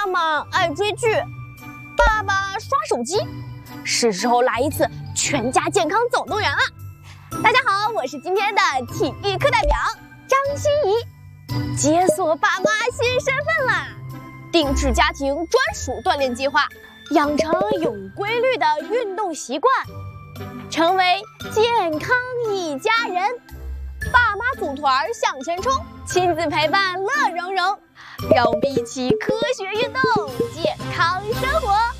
妈爱追剧，爸爸刷手机，是时候来一次全家健康总动员了。大家好，我是今天的体育课代表张欣怡，解锁爸妈新身份啦！定制家庭专属锻炼计划，养成有规律的运动习惯，成为健康一家人。爸妈组团向前冲，亲子陪伴乐融融，让我们一起科学运动，健康生活。